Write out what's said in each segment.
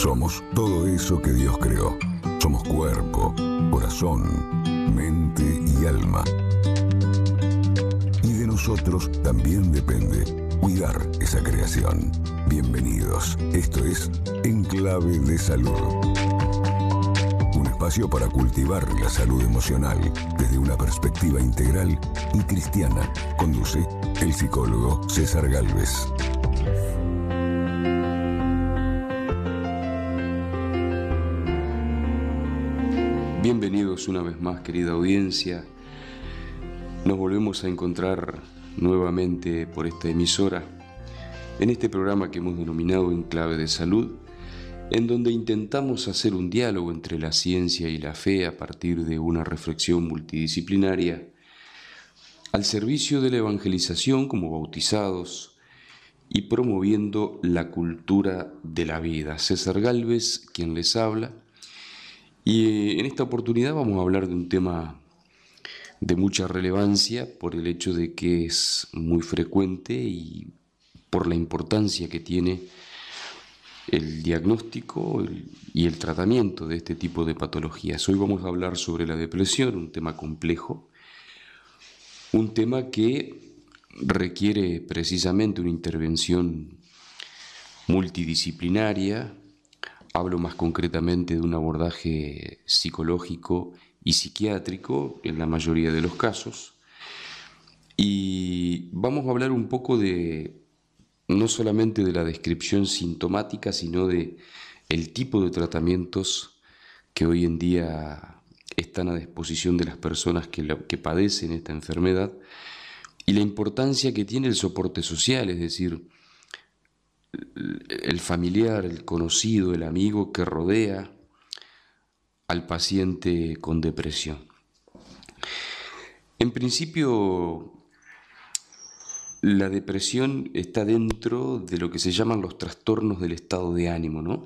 Somos todo eso que Dios creó. Somos cuerpo, corazón, mente y alma. Y de nosotros también depende cuidar esa creación. Bienvenidos. Esto es En Clave de Salud. Un espacio para cultivar la salud emocional desde una perspectiva integral y cristiana. Conduce el psicólogo César Gálvez. Bienvenidos una vez más, querida audiencia. Nos volvemos a encontrar nuevamente por esta emisora, en este programa que hemos denominado En Clave de Salud, en donde intentamos hacer un diálogo entre la ciencia y la fe a partir de una reflexión multidisciplinaria, al servicio de la evangelización como bautizados y promoviendo la cultura de la vida. César Gálvez, quien les habla. Y en esta oportunidad vamos a hablar de un tema de mucha relevancia por el hecho de que es muy frecuente y por la importancia que tiene el diagnóstico y el tratamiento de este tipo de patologías. Hoy vamos a hablar sobre la depresión, un tema complejo, un tema que requiere precisamente una intervención multidisciplinaria. Hablo más concretamente de un abordaje psicológico y psiquiátrico en la mayoría de los casos. Y vamos a hablar un poco no solamente de la descripción sintomática, sino de el tipo de tratamientos que hoy en día están a disposición de las personas que padecen esta enfermedad y la importancia que tiene el soporte social, es decir, el familiar, el conocido, el amigo que rodea al paciente con depresión. En principio, la depresión está dentro de lo que se llaman los trastornos del estado de ánimo, ¿no?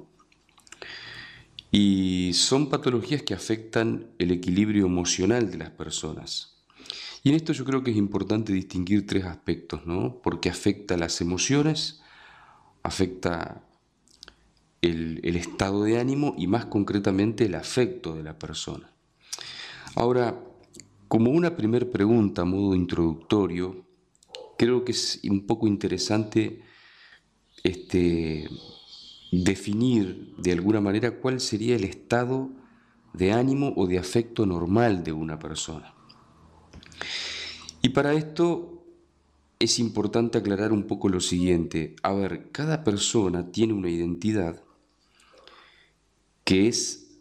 Y son patologías que afectan el equilibrio emocional de las personas. Y en esto yo creo que es importante distinguir tres aspectos, ¿no? Porque afecta las emociones, afecta el estado de ánimo y más concretamente el afecto de la persona. Ahora, como una primera pregunta a modo introductorio, creo que es un poco interesante definir de alguna manera cuál sería el estado de ánimo o de afecto normal de una persona. Y para esto es importante aclarar un poco lo siguiente. A ver, cada persona tiene una identidad que es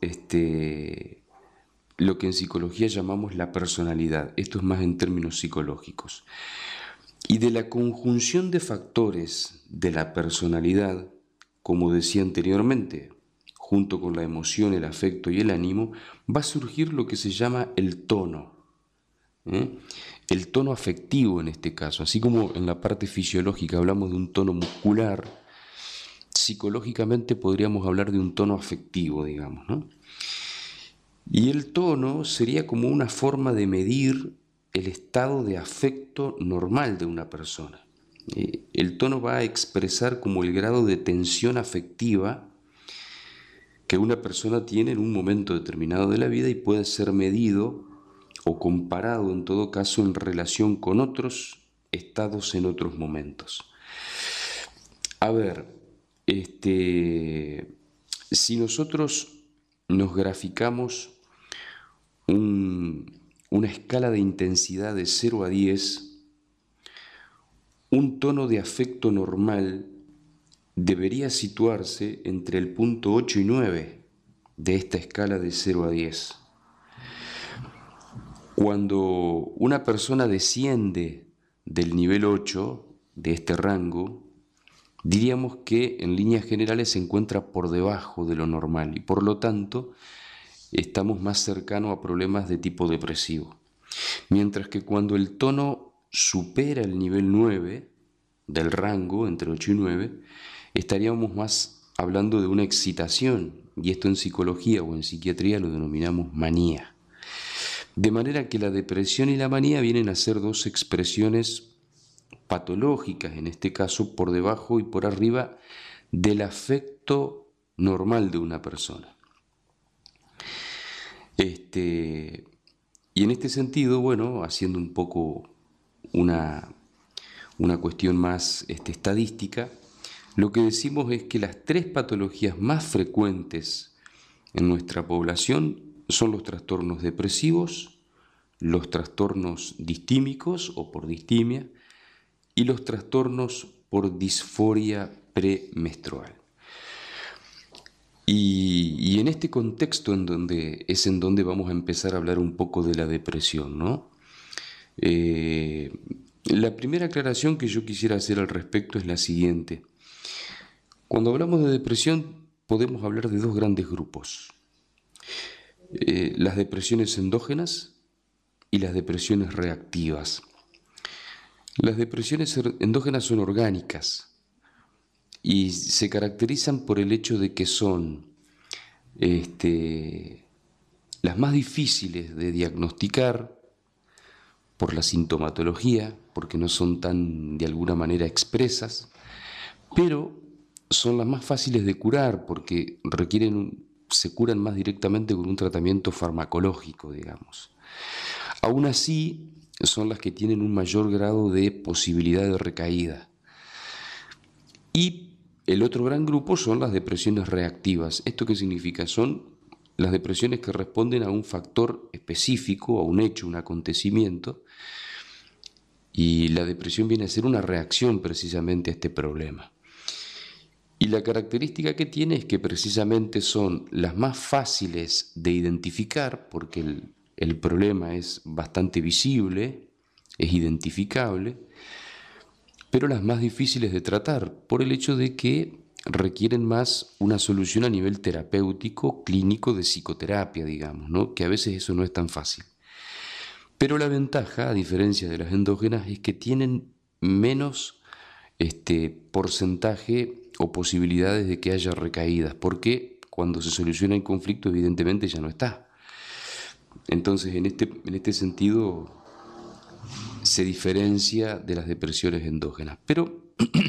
lo que en psicología llamamos la personalidad. Esto es más en términos psicológicos. Y de la conjunción de factores de la personalidad, como decía anteriormente, junto con la emoción, el afecto y el ánimo, va a surgir lo que se llama el tono. El tono afectivo en este caso, así como en la parte fisiológica hablamos de un tono muscular, psicológicamente podríamos hablar de un tono afectivo, digamos, ¿no? Y el tono sería como una forma de medir el estado de afecto normal de una persona. El tono va a expresar como el grado de tensión afectiva que una persona tiene en un momento determinado de la vida y puede ser medido o comparado en todo caso en relación con otros estados en otros momentos. A ver, si nosotros nos graficamos una escala de intensidad de 0 a 10, un tono de afecto normal debería situarse entre el punto 8 y 9 de esta escala de 0 a 10. Cuando una persona desciende del nivel 8, de este rango, diríamos que en líneas generales se encuentra por debajo de lo normal y por lo tanto estamos más cercanos a problemas de tipo depresivo. Mientras que cuando el tono supera el nivel 9 del rango, entre 8 y 9, estaríamos más hablando de una excitación, y esto en psicología o en psiquiatría lo denominamos manía. De manera que la depresión y la manía vienen a ser dos expresiones patológicas, en este caso por debajo y por arriba del afecto normal de una persona. Y en este sentido, bueno, haciendo un poco una cuestión más estadística, lo que decimos es que las 3 patologías más frecuentes en nuestra población son los trastornos depresivos, los trastornos distímicos o por distimia y los trastornos por disforia premenstrual. Y en este contexto en donde vamos a empezar a hablar un poco de la depresión, ¿no? La primera aclaración que yo quisiera hacer al respecto es la siguiente. Cuando hablamos de depresión podemos hablar de 2 grandes grupos. Las depresiones endógenas y las depresiones reactivas. Las depresiones endógenas son orgánicas y se caracterizan por el hecho de que son las más difíciles de diagnosticar por la sintomatología, porque no son tan de alguna manera expresas, pero son las más fáciles de curar porque se curan más directamente con un tratamiento farmacológico, digamos. Aún así, son las que tienen un mayor grado de posibilidad de recaída. Y el otro gran grupo son las depresiones reactivas. ¿Esto qué significa? Son las depresiones que responden a un factor específico, a un hecho, un acontecimiento, y la depresión viene a ser una reacción precisamente a este problema. Y la característica que tiene es que precisamente son las más fáciles de identificar, porque el problema es bastante visible, es identificable, pero las más difíciles de tratar, por el hecho de que requieren más una solución a nivel terapéutico, clínico, de psicoterapia, digamos, ¿no? Que a veces eso no es tan fácil. Pero la ventaja, a diferencia de las endógenas, es que tienen menos porcentaje o posibilidades de que haya recaídas, porque cuando se soluciona el conflicto evidentemente ya no está. Entonces en este sentido se diferencia de las depresiones endógenas. Pero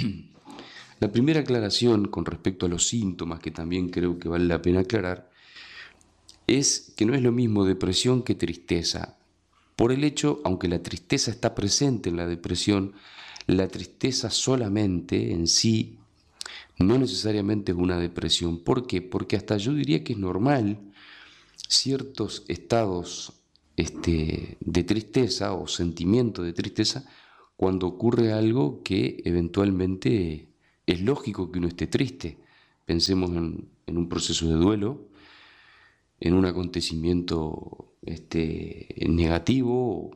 la primera aclaración con respecto a los síntomas, que también creo que vale la pena aclarar, es que no es lo mismo depresión que tristeza. Por el hecho, aunque la tristeza está presente en la depresión, la tristeza solamente en sí no necesariamente es una depresión. ¿Por qué? Porque hasta yo diría que es normal ciertos estados de tristeza o sentimiento de tristeza cuando ocurre algo que eventualmente es lógico que uno esté triste. Pensemos en un proceso de duelo, en un acontecimiento negativo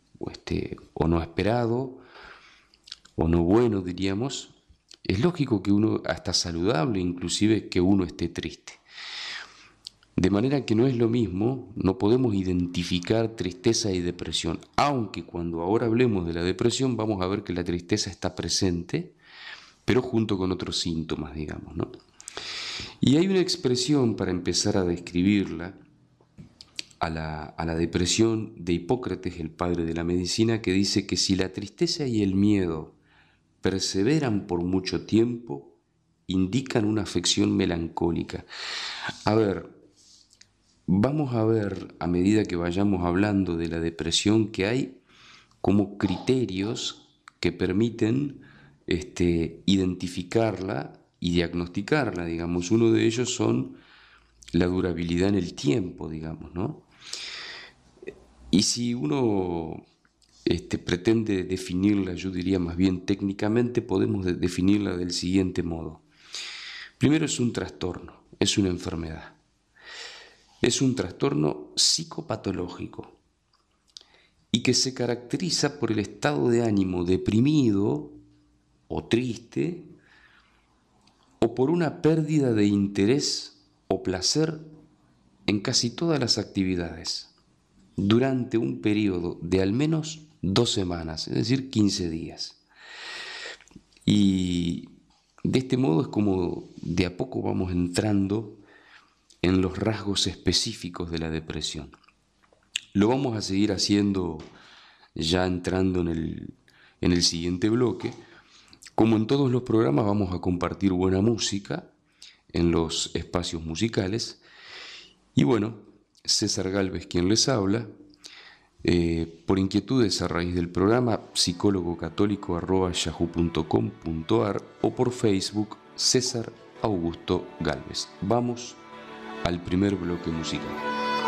o no esperado o no bueno, diríamos. Es lógico que uno, hasta saludable inclusive, que uno esté triste. De manera que no es lo mismo, no podemos identificar tristeza y depresión, aunque cuando ahora hablemos de la depresión vamos a ver que la tristeza está presente, pero junto con otros síntomas, digamos, ¿no? Y hay una expresión para empezar a describirla, a la depresión, de Hipócrates, el padre de la medicina, que dice que si la tristeza y el miedo perseveran por mucho tiempo, indican una afección melancólica. A ver, vamos a ver a medida que vayamos hablando de la depresión que hay como criterios que permiten identificarla y diagnosticarla, digamos. Uno de ellos son la durabilidad en el tiempo, digamos, ¿no? Y si uno pretende definirla, yo diría más bien técnicamente, podemos definirla del siguiente modo. Primero, es un trastorno, es una enfermedad. Es un trastorno psicopatológico y que se caracteriza por el estado de ánimo deprimido o triste o por una pérdida de interés o placer en casi todas las actividades durante un periodo de al menos 2 semanas, es decir, 15 días. Y de este modo es como de a poco vamos entrando en los rasgos específicos de la depresión. Lo vamos a seguir haciendo ya entrando en el siguiente bloque. Como en todos los programas vamos a compartir buena música, en los espacios musicales. Y bueno, César Gálvez quien les habla. Por inquietudes a raíz del programa, psicólogocatólico@yahoo.com.ar o por Facebook, César Augusto Gálvez. Vamos al primer bloque musical.